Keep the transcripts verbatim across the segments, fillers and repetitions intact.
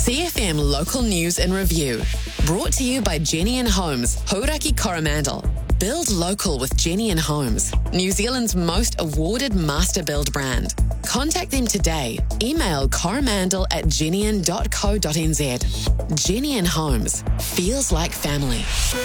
C F M Local News and Review. Brought to you by Jenny and Homes, Hauraki Coromandel. Build local with Jenny and Homes, New Zealand's most awarded master build brand. Contact them today. Email coromandel at jennian dot co dot n z. Jenny and Homes. Feels like family.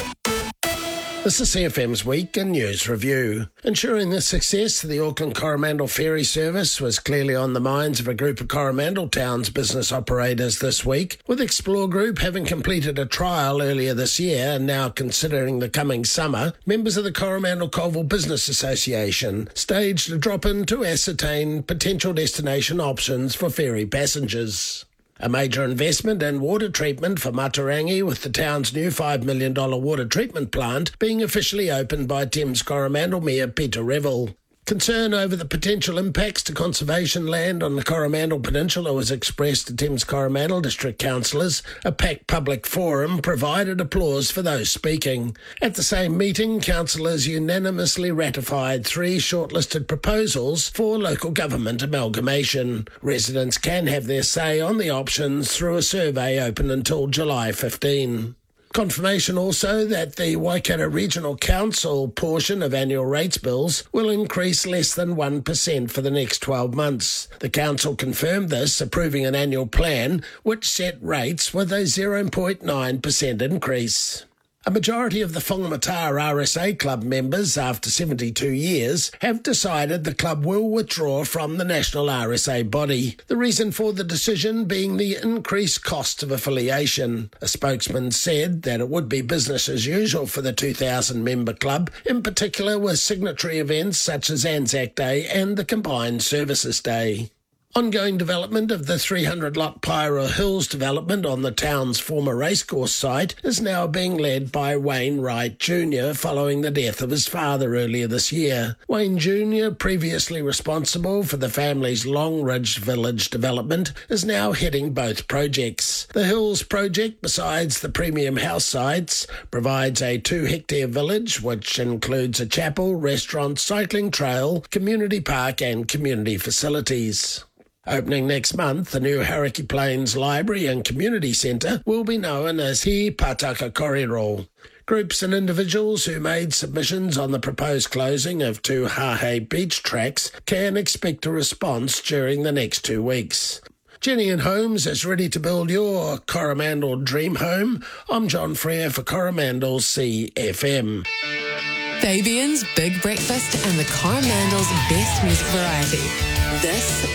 This is C F M's Week in News Review. Ensuring the success of the Auckland Coromandel ferry service was clearly on the minds of a group of Coromandel Town's business operators this week, with Explore Group having completed a trial earlier this year and now considering the coming summer. Members of the Coromandel Colville Business Association staged a drop-in to ascertain potential destination options for ferry passengers. A major investment in water treatment for Matarangi, with the town's new five million dollars water treatment plant being officially opened by Thames Coromandel Mayor Peter Revel. Concern over the potential impacts to conservation land on the Coromandel Peninsula was expressed to Thames Coromandel District Councillors. A packed public forum provided applause for those speaking. At the same meeting, councillors unanimously ratified three shortlisted proposals for local government amalgamation. Residents can have their say on the options through a survey open until July fifteenth. Confirmation also that the Waikato Regional Council portion of annual rates bills will increase less than one percent for the next twelve months. The council confirmed this, approving an annual plan which set rates with a zero point nine percent increase. A majority of the Whangamata R S A Club members, after seventy-two years, have decided the club will withdraw from the national R S A body. The reason for the decision being the increased cost of affiliation. A spokesman said that it would be business as usual for the two thousand member club, in particular with signatory events such as Anzac Day and the Combined Services Day. Ongoing development of the three hundred lot Pyro Hills development on the town's former racecourse site is now being led by Wayne Wright Junior following the death of his father earlier this year. Wayne Junior, previously responsible for the family's Longridge Village development, is now heading both projects. The Hills project, besides the premium house sites, provides a two-hectare village which includes a chapel, restaurant, cycling trail, community park and community facilities. Opening next month, the new Hauraki Plains Library and Community Centre will be known as He Pātaka Korero. Groups and individuals who made submissions on the proposed closing of two Hahe beach tracks can expect a response during the next two weeks. Jenny and Homes is ready to build your Coromandel dream home. I'm John Freer for Coromandel's C F M. Fabian's Big Breakfast and the Coromandel's best music variety. This